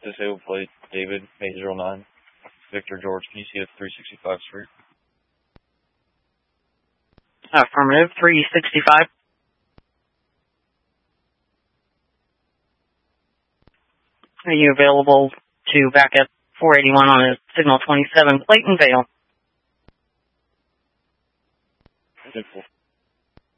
Disabled plate, David, 809. Victor George, can you see us 365 Street? Affirmative, 365. Are you available to back up 481 on a signal 27 Clayton Vale? Simple.